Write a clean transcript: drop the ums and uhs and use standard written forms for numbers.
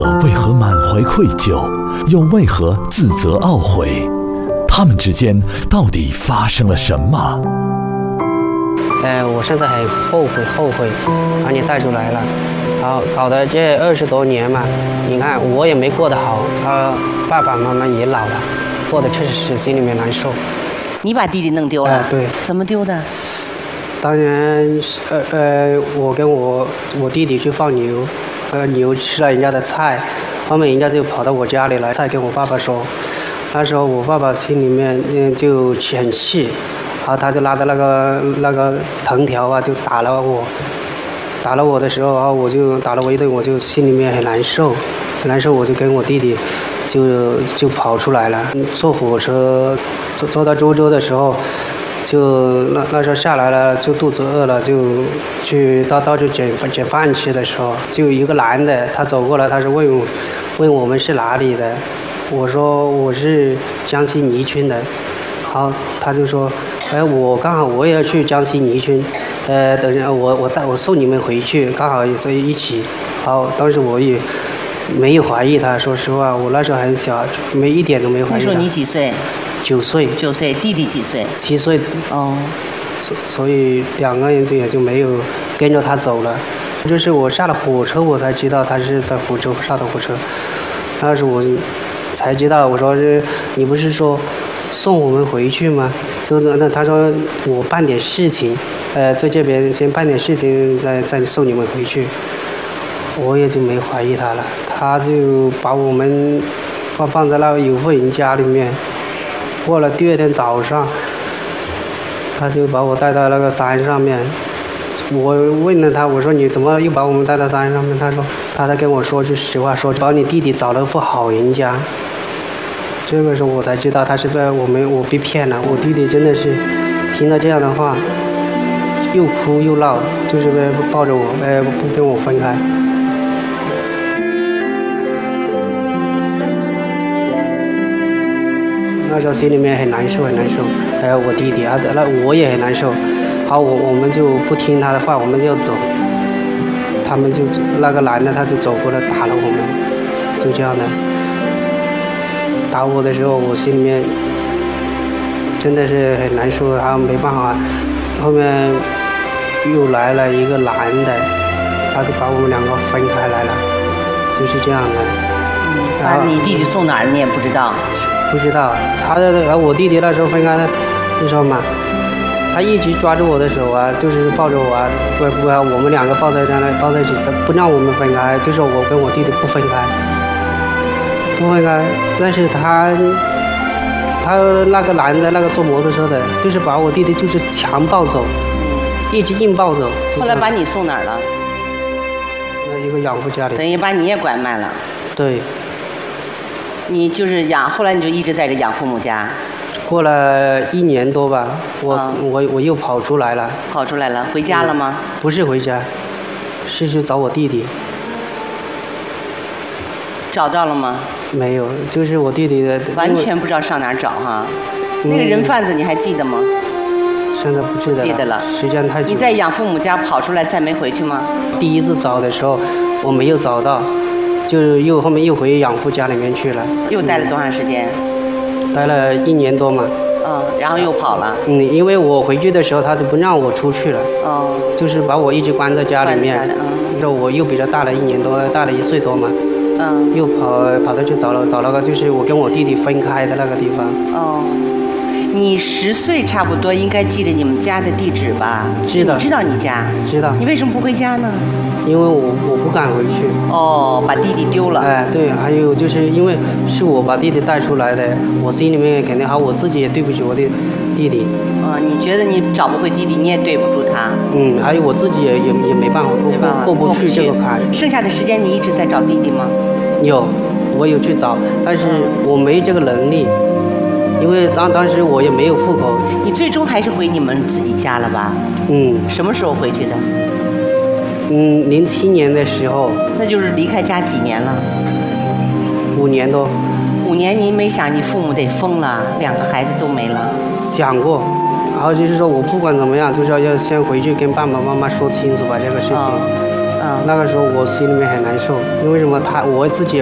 为何满怀愧疚，又为何自责懊悔？他们之间到底发生了什么？ 我现在很后悔把你带出来了，然后搞得这20多年嘛，你看我也没过得好，爸爸妈妈也老了，过得确实心里面难受。 你把弟弟弄丢了？ 对。 怎么丢的？ 当年我跟我弟弟去放牛，牛吃了人家的菜，后面人家就跑到我家里来，再跟我爸爸说。那时候我爸爸心里面就很气，然后他就拿着那个藤条啊，就打了我。打了我的时候，然后我就打了我一顿，我就心里面很难受，我就跟我弟弟就跑出来了。坐火车坐到株洲的时候，就那时候下来了，就肚子饿了，就去到处捡饭吃的时候，就一个男的他走过来，他是问我们是哪里的，我说我是江西宜春的，然后他就说，我刚好我也要去江西宜春，等下我送你们回去，刚好所以一起。好，当时我也没有怀疑他，说实话，我那时候很小，一点都没怀疑他。 那时候你几岁 ？9岁。 9岁，弟弟几岁 ？7岁。 哦。 所以2个人也就没有跟着他走了。就是我下了火车，我才知道他是在福州上的火车。那时我才知道，我说你不是说送我们回去吗？那他说我办点事情，在这边先办点事情，再送你们回去。我也就没怀疑他了，他就把我们放在那个有户人家里面。过了第2天早上，他就把我带到那个山上面。我问了他，我说你怎么又把我们带到山上面？他说他在跟我说句实话，说把你弟弟找了副好人家。这个时候我才知道他是我被骗了。我弟弟真的是听到这样的话，又哭又闹，就是抱着我，不跟我分开。那时候心里面很难受。还有我弟弟啊，那我也很难受。好，我们就不听他的话，我们就走。他们就那个男的他就走过来打了我们，就这样的。打我的时候，我心里面真的是很难受，还有没办法。后面又来了一个男的，他就把我们2个分开来了，就是这样的。 把你弟弟送哪儿你也不知道？ 不知道。我弟弟那时候分开的时候嘛，他一直抓住我的手啊，就是抱着我啊，我们2个抱在一起，不让我们分开，就是我跟我弟弟不分开。但是他那个男的，那个坐摩托车的，就是把我弟弟就是强抱走，一直硬抱走。 后来把你送哪儿了？ 那一个养父家里。 等于把你也拐卖了。 对。 你就是后来你就一直在这养父母家。 过了1年多吧，我又跑出来了。 跑出来了，回家了吗？ 不是回家，是去找我弟弟。 找到了吗？ 没有，就是我弟弟的。 完全不知道上哪儿找哈。那个人贩子你还记得吗？ 现在不记得了。 记得了。 时间太久。 你在养父母家跑出来再没回去吗？ 第一次找的时候我没有找到，就是后面又回养父家里面去了。 又待了多长时间？ 待了1年多嘛。 然后又跑了。 因为我回去的时候他就不让我出去了。就是把我一直关在家里面。我又比他大了1年多，大了1岁多嘛。又跑到去找了个就是我跟我弟弟分开的那个地方。 你10岁差不多应该记得你们家的地址吧？ 知道。 知道你家？ 知道。 你为什么不回家呢？ 因为我不敢回去。 把弟弟丢了。 对，还有就是因为是我把弟弟带出来的，我心里面肯定好，我自己也对不起我的弟弟。 你觉得你找不回弟弟，你也对不住他。 还有我自己也没办法过不去这个坎。 剩下的时间你一直在找弟弟吗？ 有，我有去找，但是我没这个能力，因为当时我也没有户口。 你最终还是回你们自己家了吧？什么时候回去的 ？07年的时候。 那就是离开家几年了 ？5年多。 5年，你没想你父母得疯了，2个孩子都没了？ 想过，然后就是说我不管怎么样，就是要先回去跟爸爸妈妈说清楚把这个事情。 嗯那个时候我心里面很难受，因为什么我自己